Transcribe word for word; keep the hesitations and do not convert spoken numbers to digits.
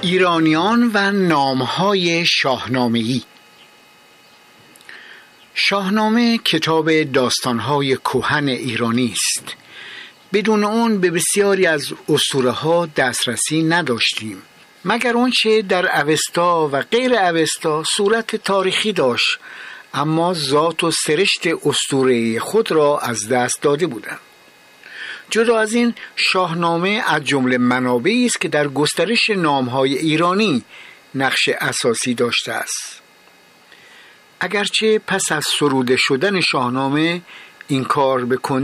ایرانیان و نامهای شاهنامه‌ای. شاهنامه کتاب داستانهای کهن ایرانی است. بدون اون به بسیاری از اسطوره‌ها دسترسی نداشتیم، مگر آنچه در اوستا و غیر اوستا صورت تاریخی داشت، اما ذات و سرشت اسطوره خود را از دست داده بودند. جدا از این، شاهنامه از جمله منابعی است که در گسترش نامهای ایرانی نقش اساسی داشته است. اگرچه پس از سروده شدن شاهنامه این کار به